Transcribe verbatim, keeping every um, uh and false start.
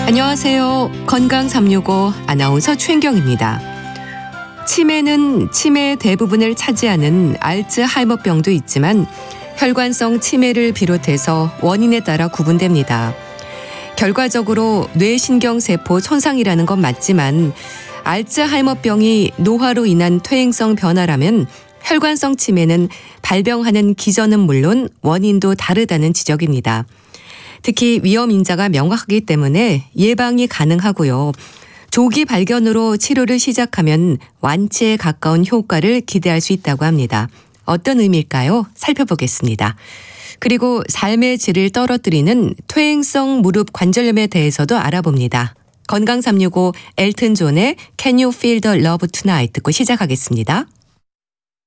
안녕하세요. 건강 삼육오 아나운서 최인경입니다. 치매는 치매의 대부분을 차지하는 알츠하이머병도 있지만 혈관성 치매를 비롯해서 원인에 따라 구분됩니다. 결과적으로 뇌신경세포 손상이라는 건 맞지만 알츠하이머병이 노화로 인한 퇴행성 변화라면 혈관성 치매는 발병하는 기전은 물론 원인도 다르다는 지적입니다. 특히 위험 인자가 명확하기 때문에 예방이 가능하고요. 조기 발견으로 치료를 시작하면 완치에 가까운 효과를 기대할 수 있다고 합니다. 어떤 의미일까요? 살펴보겠습니다. 그리고 삶의 질을 떨어뜨리는 퇴행성 무릎 관절염에 대해서도 알아봅니다. 건강 삼육오 엘튼 존의 Can You Feel the Love Tonight 듣고 시작하겠습니다.